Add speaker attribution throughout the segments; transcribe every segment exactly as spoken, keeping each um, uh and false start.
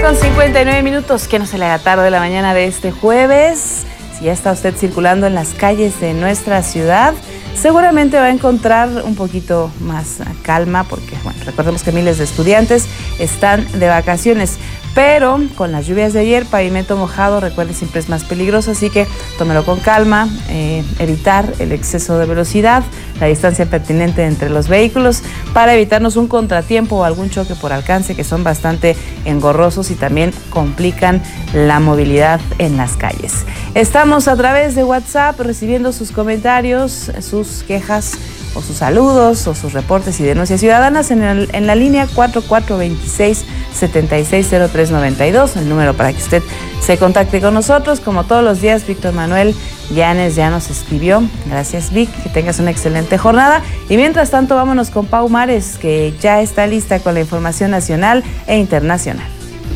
Speaker 1: Con cincuenta y nueve minutos, que no se le haga tarde de la mañana de este jueves. Si ya está usted circulando en las calles de nuestra ciudad, seguramente va a encontrar un poquito más calma, porque bueno, recordemos que miles de estudiantes están de vacaciones. Pero con las lluvias de ayer, pavimento mojado, recuerde, siempre es más peligroso, así que tómelo con calma, eh, evitar el exceso de velocidad, la distancia pertinente entre los vehículos para evitarnos un contratiempo o algún choque por alcance, que son bastante engorrosos y también complican la movilidad en las calles. Estamos a través de WhatsApp recibiendo sus comentarios, sus quejas o sus saludos o sus reportes y denuncias ciudadanas en, el, en la línea cuatro cuatro dos seis, siete seis cero tres nueve dos, el número para que usted se contacte con nosotros. Como todos los días, Víctor Manuel Llanes ya nos escribió. Gracias, Vic, que tengas una excelente jornada. Y mientras tanto, vámonos con Pau Mares, que ya está lista con la información nacional e internacional.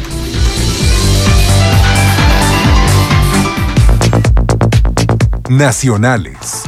Speaker 2: Nacionales.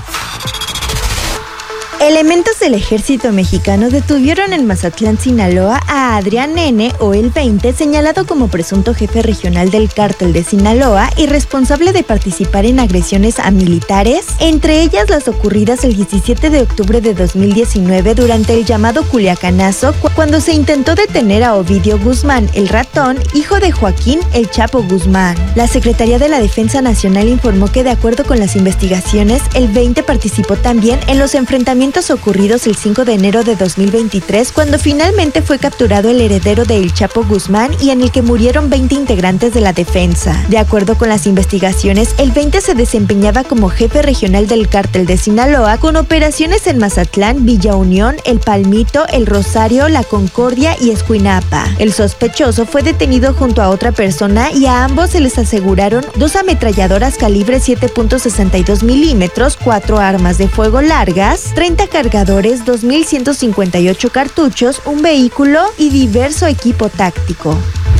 Speaker 3: Elementos del ejército mexicano detuvieron en Mazatlán, Sinaloa, a Adrián N., o el veinte, señalado como presunto jefe regional del cártel de Sinaloa y responsable de participar en agresiones a militares, entre ellas las ocurridas el diecisiete de octubre de dos mil diecinueve durante el llamado Culiacanazo, cuando se intentó detener a Ovidio Guzmán, el ratón, hijo de Joaquín El Chapo Guzmán. La Secretaría de la Defensa Nacional informó que, de acuerdo con las investigaciones, el veinte participó también en los enfrentamientos ocurridos el cinco de enero de dos mil veintitrés, cuando finalmente fue capturado el heredero de El Chapo Guzmán y en el que murieron veinte integrantes de la defensa. De acuerdo con las investigaciones, el veinte se desempeñaba como jefe regional del cártel de Sinaloa, con operaciones en Mazatlán, Villa Unión, El Palmito, El Rosario, La Concordia y Escuinapa. El sospechoso fue detenido junto a otra persona y a ambos se les aseguraron dos ametralladoras calibre siete punto sesenta y dos milímetros, cuatro armas de fuego largas, treinta cargadores, dos mil ciento cincuenta y ocho cartuchos, un vehículo y diverso equipo táctico.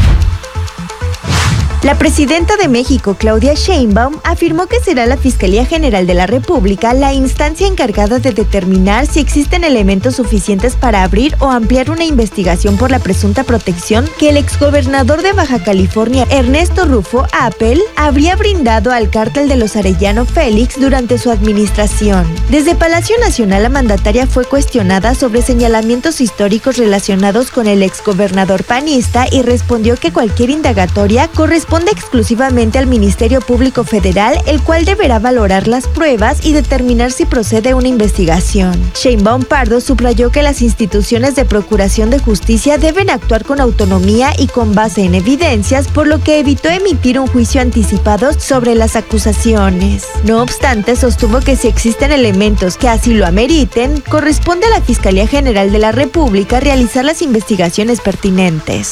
Speaker 3: La presidenta de México, Claudia Sheinbaum, afirmó que será la Fiscalía General de la República la instancia encargada de determinar si existen elementos suficientes para abrir o ampliar una investigación por la presunta protección que el exgobernador de Baja California, Ernesto Rufo Appel, habría brindado al cártel de los Arellano Félix durante su administración. Desde Palacio Nacional, la mandataria fue cuestionada sobre señalamientos históricos relacionados con el exgobernador panista y respondió que cualquier indagatoria corresponde Responde exclusivamente al Ministerio Público Federal, el cual deberá valorar las pruebas y determinar si procede una investigación. Sheinbaum Pardo subrayó que las instituciones de procuración de justicia deben actuar con autonomía y con base en evidencias, por lo que evitó emitir un juicio anticipado sobre las acusaciones. No obstante, sostuvo que si existen elementos que así lo ameriten, corresponde a la Fiscalía General de la República realizar las investigaciones pertinentes.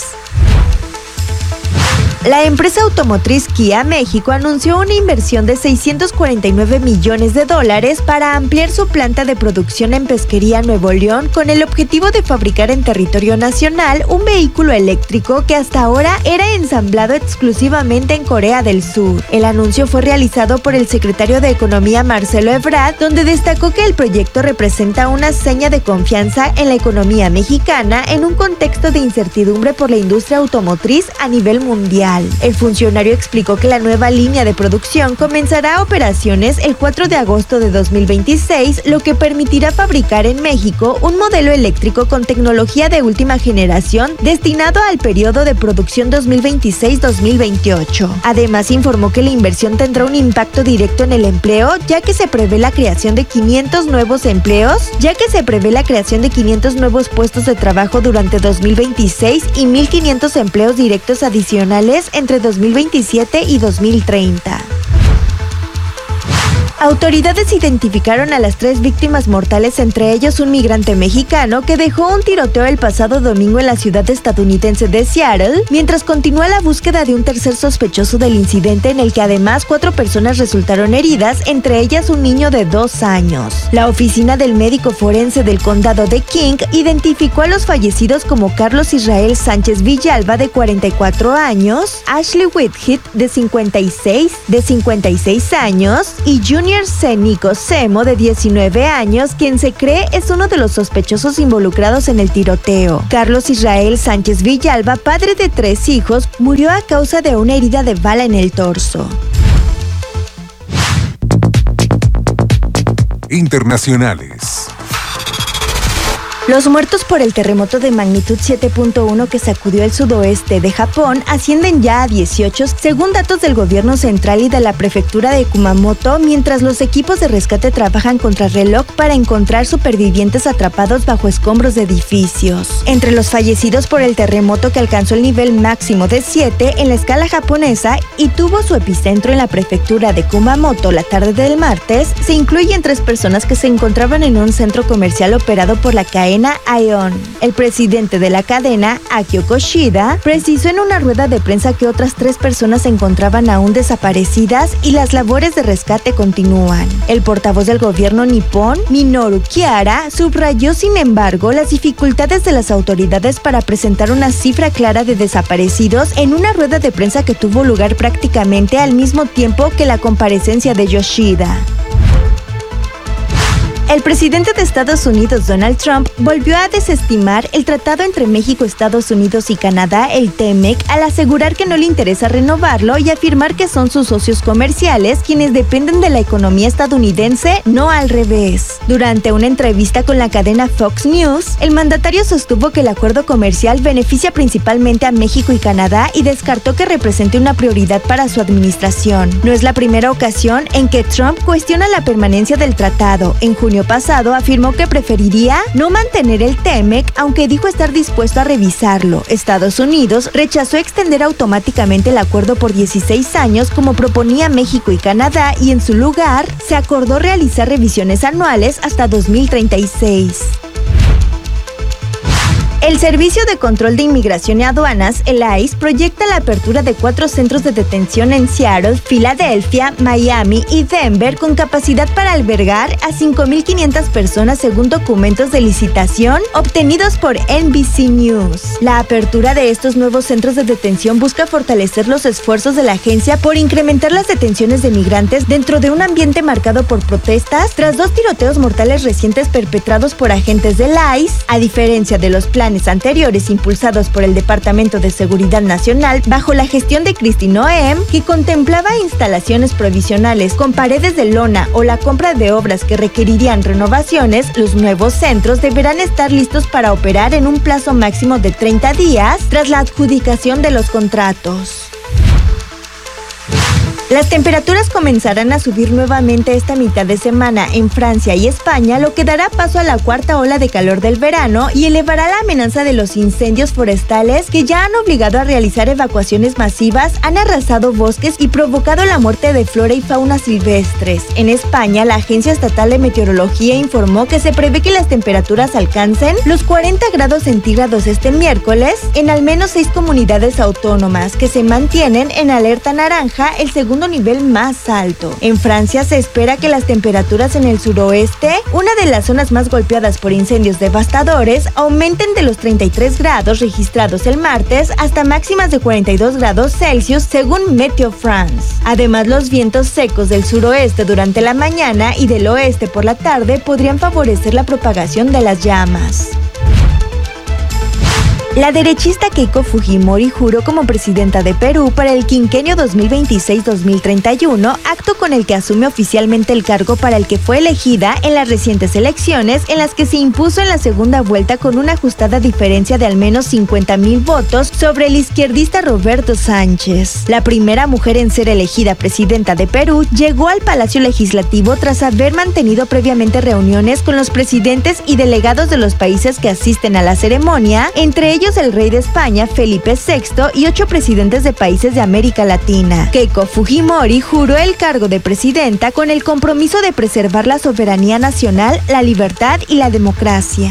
Speaker 3: La empresa automotriz Kia México anunció una inversión de seiscientos cuarenta y nueve millones de dólares para ampliar su planta de producción en Pesquería, Nuevo León, con el objetivo de fabricar en territorio nacional un vehículo eléctrico que hasta ahora era ensamblado exclusivamente en Corea del Sur. El anuncio fue realizado por el secretario de Economía, Marcelo Ebrard, donde destacó que el proyecto representa una seña de confianza en la economía mexicana en un contexto de incertidumbre por la industria automotriz a nivel mundial. El funcionario explicó que la nueva línea de producción comenzará operaciones el cuatro de agosto de dos mil veintiséis, lo que permitirá fabricar en México un modelo eléctrico con tecnología de última generación destinado al periodo de producción dos mil veintiséis a dos mil veintiocho. Además, informó que la inversión tendrá un impacto directo en el empleo, ya que se prevé la creación de quinientos nuevos empleos, ya que se prevé la creación de quinientos nuevos puestos de trabajo durante dos mil veintiséis y mil quinientos empleos directos adicionales entre dos mil veintisiete y dos mil treinta. Autoridades identificaron a las tres víctimas mortales, entre ellos un migrante mexicano que dejó un tiroteo el pasado domingo en la ciudad estadounidense de Seattle, mientras continúa la búsqueda de un tercer sospechoso del incidente, en el que además cuatro personas resultaron heridas, entre ellas un niño de dos años. La oficina del médico forense del condado de King identificó a los fallecidos como Carlos Israel Sánchez Villalba, de cuarenta y cuatro años, Ashley Whithead, de cincuenta y seis, de cincuenta y seis años, y Junior Junior C. Nicosemo, de diecinueve años, quien se cree es uno de los sospechosos involucrados en el tiroteo. Carlos Israel Sánchez Villalba, padre de tres hijos, murió a causa de una herida de bala en el torso.
Speaker 2: Internacionales.
Speaker 3: Los muertos por el terremoto de magnitud siete punto uno que sacudió el sudoeste de Japón ascienden ya a dieciocho, según datos del gobierno central y de la prefectura de Kumamoto, mientras los equipos de rescate trabajan contrarreloj para encontrar supervivientes atrapados bajo escombros de edificios. Entre los fallecidos por el terremoto, que alcanzó el nivel máximo de siete en la escala japonesa y tuvo su epicentro en la prefectura de Kumamoto la tarde del martes, se incluyen tres personas que se encontraban en un centro comercial operado por la cadena Aion. El presidente de la cadena, Akio Koshida, precisó en una rueda de prensa que otras tres personas se encontraban aún desaparecidas y las labores de rescate continúan. El portavoz del gobierno nipón, Minoru Kiara, subrayó sin embargo las dificultades de las autoridades para presentar una cifra clara de desaparecidos en una rueda de prensa que tuvo lugar prácticamente al mismo tiempo que la comparecencia de Yoshida. El presidente de Estados Unidos, Donald Trump, volvió a desestimar el tratado entre México, Estados Unidos y Canadá, el T M E C, al asegurar que no le interesa renovarlo y afirmar que son sus socios comerciales quienes dependen de la economía estadounidense, no al revés. Durante una entrevista con la cadena Fox News, el mandatario sostuvo que el acuerdo comercial beneficia principalmente a México y Canadá y descartó que represente una prioridad para su administración. No es la primera ocasión en que Trump cuestiona la permanencia del tratado. En junio pasado afirmó que preferiría no mantener el T M E C, aunque dijo estar dispuesto a revisarlo. Estados Unidos rechazó extender automáticamente el acuerdo por dieciséis años como proponía México y Canadá, y en su lugar se acordó realizar revisiones anuales hasta dos mil treinta y seis. El Servicio de Control de Inmigración y Aduanas, el I C E, proyecta la apertura de cuatro centros de detención en Seattle, Filadelfia, Miami y Denver, con capacidad para albergar a cinco mil quinientas personas, según documentos de licitación obtenidos por N B C News. La apertura de estos nuevos centros de detención busca fortalecer los esfuerzos de la agencia por incrementar las detenciones de migrantes dentro de un ambiente marcado por protestas tras dos tiroteos mortales recientes perpetrados por agentes del I C E, a diferencia de los planes anteriores impulsados por el Departamento de Seguridad Nacional bajo la gestión de Kristi Noem, que contemplaba instalaciones provisionales con paredes de lona o la compra de obras que requerirían renovaciones. Los nuevos centros deberán estar listos para operar en un plazo máximo de treinta días tras la adjudicación de los contratos. Las temperaturas comenzarán a subir nuevamente esta mitad de semana en Francia y España, lo que dará paso a la cuarta ola de calor del verano y elevará la amenaza de los incendios forestales que ya han obligado a realizar evacuaciones masivas, han arrasado bosques y provocado la muerte de flora y fauna silvestres. En España, la Agencia Estatal de Meteorología informó que se prevé que las temperaturas alcancen los cuarenta grados centígrados este miércoles en al menos seis comunidades autónomas, que se mantienen en alerta naranja, el segundo nivel más alto. En Francia se espera que las temperaturas en el suroeste, una de las zonas más golpeadas por incendios devastadores, aumenten de los treinta y tres grados registrados el martes hasta máximas de cuarenta y dos grados Celsius, según Meteo France. Además, los vientos secos del suroeste durante la mañana y del oeste por la tarde podrían favorecer la propagación de las llamas. La derechista Keiko Fujimori juró como presidenta de Perú para el quinquenio dos mil veintiséis a dos mil treinta y uno, acto con el que asume oficialmente el cargo para el que fue elegida en las recientes elecciones, en las que se impuso en la segunda vuelta con una ajustada diferencia de al menos cincuenta mil votos sobre el izquierdista Roberto Sánchez. La primera mujer en ser elegida presidenta de Perú llegó al Palacio Legislativo tras haber mantenido previamente reuniones con los presidentes y delegados de los países que asisten a la ceremonia, entre ellos el rey de España, Felipe sexto, y ocho presidentes de países de América Latina. Keiko Fujimori juró el cargo de presidenta con el compromiso de preservar la soberanía nacional, la libertad y la democracia.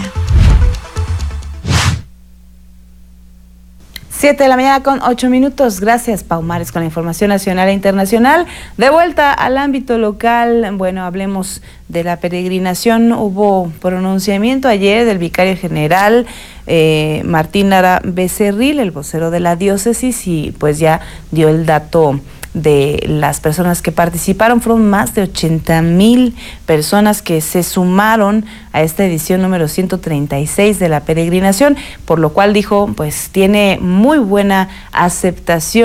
Speaker 1: Siete de la mañana con ocho minutos. Gracias, Pau Mares, con la información nacional e internacional. De vuelta al ámbito local, bueno, hablemos de la peregrinación. Hubo pronunciamiento ayer del vicario general eh, Martín Lara Becerril, el vocero de la diócesis, y pues ya dio el dato de las personas que participaron. Fueron más de ochenta mil personas que se sumaron a esta edición número ciento treinta y seis de la peregrinación, por lo cual dijo, pues tiene muy buena aceptación